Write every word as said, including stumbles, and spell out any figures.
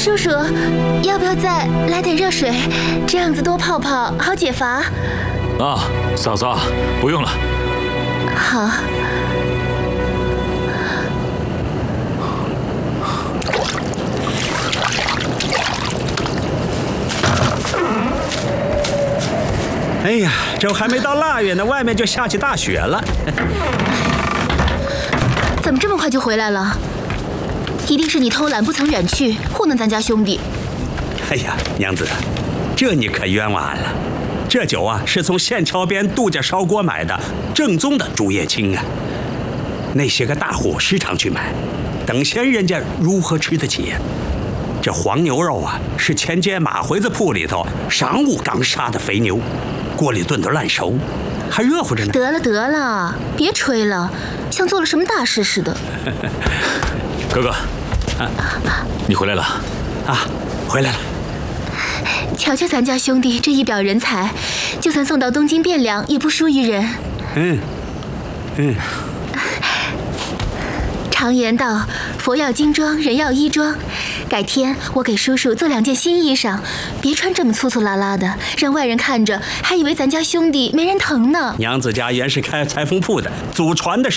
叔叔，要不要再来点热水？这样子多泡泡，好解乏。 啊，嫂子，不用了。 好。 哎呀，这还没到腊月呢，外面就下起大雪了。 怎么这么快就回来了？一定是你偷懒不曾远去，糊弄咱家兄弟。 哎呀，娘子，这你可冤枉俺了。这酒啊，是从县桥边杜家烧锅买的，正宗的竹叶青啊。那些个大户时常去买，等闲人家如何吃得起呀？这黄牛肉啊，是前街马回子铺里头上午刚杀的肥牛，锅里炖得烂熟，还热乎着呢。 得了得了，别吹了，像做了什么大事似的。 哥哥，啊，你回来了啊，回来了。 瞧瞧咱家兄弟这一表人才，就算送到东京汴梁，也不输于人。 嗯嗯。 常言道，佛要金装，人要衣装。改天我给叔叔做两件新衣裳，别穿这么粗粗拉拉的，让外人看着还以为咱家兄弟没人疼呢。 娘子家原是开裁缝铺的，祖传的。